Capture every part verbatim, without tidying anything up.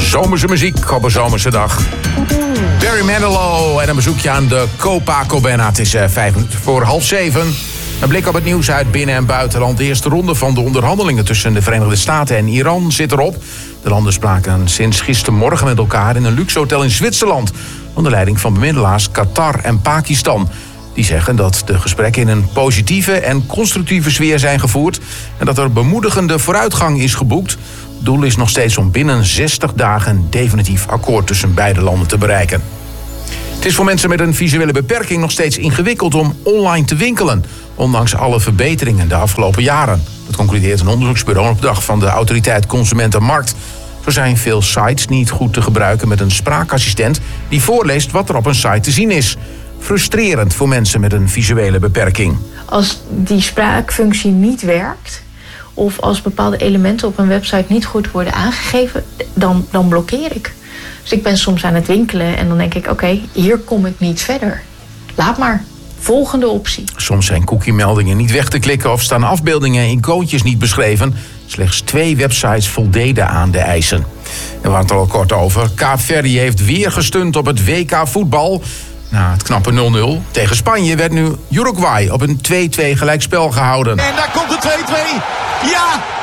Zomerse muziek op een zomerse dag. Barry Manilow en een bezoekje aan de Copacabana. Het is uh, vijf minuten voor half zeven. Een blik op het nieuws uit binnen- en buitenland. De eerste ronde van de onderhandelingen tussen de Verenigde Staten en Iran zit erop. De landen spraken sinds gistermorgen met elkaar in een luxe hotel in Zwitserland. Onder leiding van bemiddelaars Qatar en Pakistan. Die zeggen dat de gesprekken in een positieve en constructieve sfeer zijn gevoerd. En dat er bemoedigende vooruitgang is geboekt. Het doel is nog steeds om binnen zestig dagen een definitief akkoord tussen beide landen te bereiken. Het is voor mensen met een visuele beperking nog steeds ingewikkeld om online te winkelen. Ondanks alle verbeteringen de afgelopen jaren. Dat concludeert een onderzoeksbureau op opdracht van de Autoriteit Consument en Markt. Zo zijn veel sites niet goed te gebruiken met een spraakassistent die voorleest wat er op een site te zien is. Frustrerend voor mensen met een visuele beperking. Als die spraakfunctie niet werkt, of als bepaalde elementen op een website niet goed worden aangegeven, dan, dan blokkeer ik. Dus ik ben soms aan het winkelen en dan denk ik, oké, okay, hier kom ik niet verder. Laat maar. Volgende optie. Soms zijn cookie-meldingen niet weg te klikken of staan afbeeldingen en icoontjes niet beschreven. Slechts twee websites voldeden aan de eisen. En we hadden het er al kort over. Kaapverdië heeft weer gestund op het W K voetbal. Na het knappe nul nul tegen Spanje werd nu Uruguay op een twee-twee gelijkspel gehouden. En daar komt de twee-twee. Ja!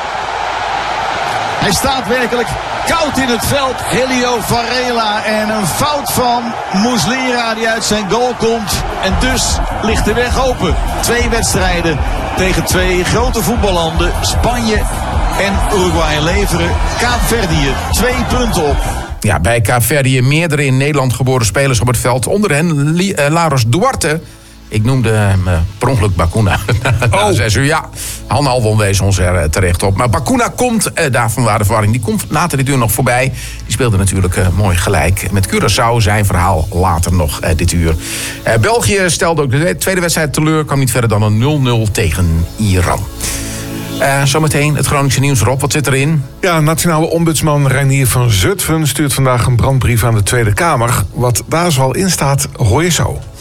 Hij staat werkelijk koud in het veld. Helio Varela en een fout van Muslera die uit zijn goal komt. En dus ligt de weg open. Twee wedstrijden tegen twee grote voetballanden. Spanje en Uruguay leveren Kaapverdië twee punten op. Ja, bij Kaapverdië meerdere in Nederland geboren spelers op het veld. Onder hen Li- uh, Laros Duarte. Ik noemde hem uh, per ongeluk Bacuna. Oh. Zei ze, ja, Han Albon wees ons er uh, terecht op. Maar Bacuna komt, uh, daarvan waar de verwarring, die komt later dit uur nog voorbij. Die speelde natuurlijk uh, mooi gelijk met Curaçao. Zijn verhaal later nog uh, dit uur. Uh, België stelde ook de tweede wedstrijd teleur. Kwam niet verder dan een nul nul tegen Iran. Uh, zometeen het Groningse nieuws erop. Wat zit erin? Ja, nationale ombudsman Reinier van Zutphen stuurt vandaag een brandbrief aan de Tweede Kamer. Wat daar zoal in staat, hoor je zo.